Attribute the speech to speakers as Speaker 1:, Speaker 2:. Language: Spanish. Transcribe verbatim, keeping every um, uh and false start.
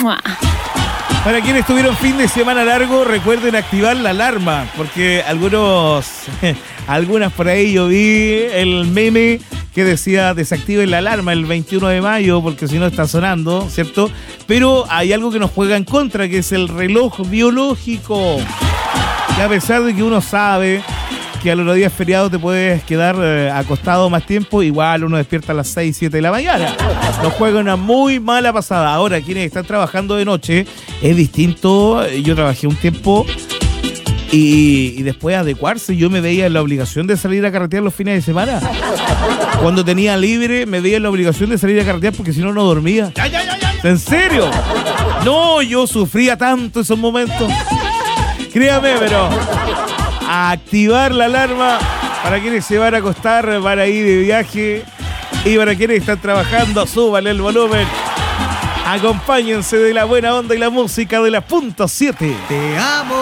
Speaker 1: nomás.
Speaker 2: Para quienes tuvieron fin de semana largo, recuerden activar la alarma, porque algunos, algunas por ahí yo vi el meme que decía desactiven la alarma el veintiuno de mayo porque si no está sonando, ¿cierto? Pero hay algo que nos juega en contra, que es el reloj biológico. Que a pesar de que uno sabe que a los días feriados te puedes quedar eh, acostado más tiempo, igual uno despierta a las seis, siete de la mañana. Nos juega una muy mala pasada. Ahora, quienes están trabajando de noche, es distinto. Yo trabajé un tiempo y, y después adecuarse. Yo me veía en la obligación de salir a carretear los fines de semana. Cuando tenía libre, me veía en la obligación de salir a carretear porque si no, no dormía.
Speaker 3: Ya, ya, ya, ya.
Speaker 2: ¿En serio? No, yo sufría tanto esos momentos. Créame, pero... a activar la alarma para quienes se van a acostar, van a ir de viaje, y para quienes están trabajando, súbanle el volumen. Acompáñense de la buena onda y la música de la punto siete.
Speaker 3: Te amo.